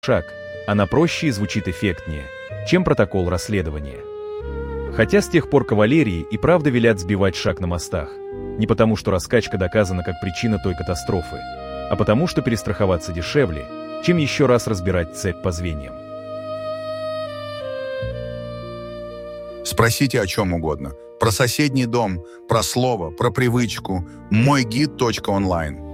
шаг, она проще и звучит эффектнее, чем протокол расследования. Хотя с тех пор кавалерии и правда велят сбивать шаг на мостах, не потому что раскачка доказана как причина той катастрофы, а потому что перестраховаться дешевле, чем еще раз разбирать цепь по звеньям. Спросите о чем угодно. Про соседний дом, про слово, про привычку. Мойгид.онлайн.